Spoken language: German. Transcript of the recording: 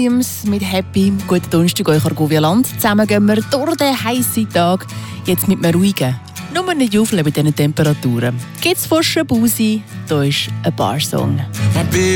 Williams mit Happy. Guten Donnerstag, euch Argovia-Land. Zusammen gehen wir durch den heissen Tag. Jetzt mit einem ruhigen. Nur nicht aufleben bei diesen Temperaturen. Geht's von Shabuzi? Da ist ein Barsong.